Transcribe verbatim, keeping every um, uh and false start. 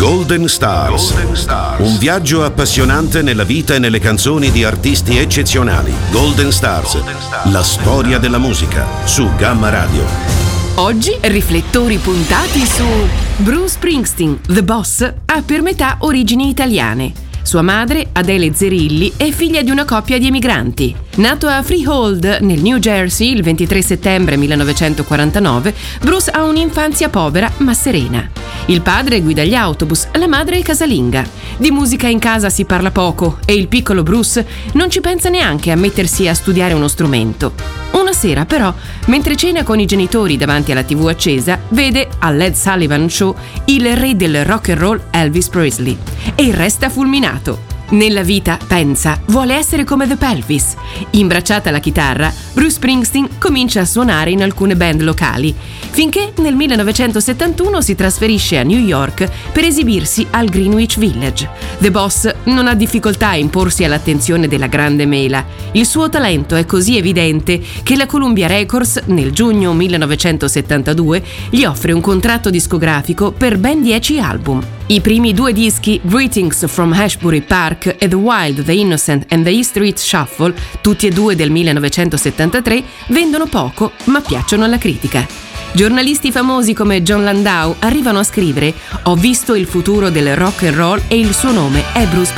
Golden Stars. Golden Stars. Un viaggio appassionante nella vita e nelle canzoni di artisti eccezionali. Golden Stars. Golden Stars. La storia della musica su Gamma Radio. Oggi riflettori puntati su Bruce Springsteen, The Boss, ha per metà origini italiane. Sua madre, Adele Zerilli, è figlia di una coppia di emigranti. Nato a Freehold, nel New Jersey, il ventitré settembre millenovecentoquarantanove, Bruce ha un'infanzia povera ma serena. Il padre guida gli autobus, la madre è casalinga. Di musica in casa si parla poco e il piccolo Bruce non ci pensa neanche a mettersi a studiare uno strumento. Una sera, però, mentre cena con i genitori davanti alla tivù accesa, vede al Ed Sullivan Show il re del rock and roll Elvis Presley e resta fulminato. Nella vita, pensa, vuole essere come The Pelvis. Imbracciata la chitarra, Bruce Springsteen comincia a suonare in alcune band locali, finché nel millenovecentosettantuno si trasferisce a New York per esibirsi al Greenwich Village. The Boss non ha difficoltà a imporsi all'attenzione della grande mela. Il suo talento è così evidente che la Columbia Records, nel giugno millenovecentosettantadue, gli offre un contratto discografico per ben dieci album. I primi due dischi, Greetings from Ashbury Park e The Wild, The Innocent and the E Street Shuffle, tutti e due del millenovecentosettantatré, vendono poco ma piacciono alla critica. Giornalisti famosi come John Landau arrivano a scrivere: «Ho visto il futuro del rock and roll e il suo nome è Bruce